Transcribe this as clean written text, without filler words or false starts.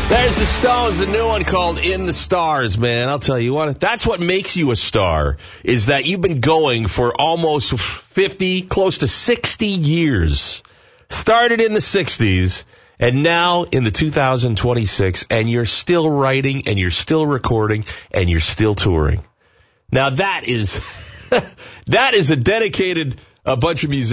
There's the Stones, a new one called In the Stars, man. I'll tell you what, that's what makes you a star, is that you've been going for almost 50, close to 60 years. Started in the 60s, and now in the 2026, and you're still writing, and you're still recording, and you're still touring. Now that is a dedicated bunch of musicians.